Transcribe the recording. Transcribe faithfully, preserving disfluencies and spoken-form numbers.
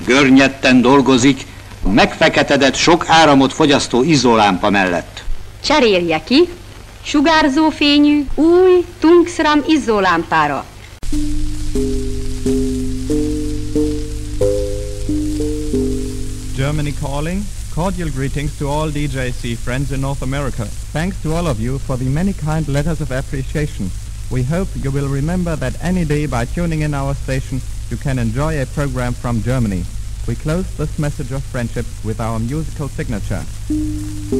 Görnyetten dolgozik, megfeketedett sok áramot fogyasztó izzólámpa mellett. Cserélje ki sugárzó fényű új Tungsram izzólámpára. Germany calling. Cordial greetings to all D J C friends in North America. Thanks to all of you for the many kind letters of appreciation. We hope you will remember that any day by tuning in our station you can enjoy a program from Germany. We close this message of friendship with our musical signature.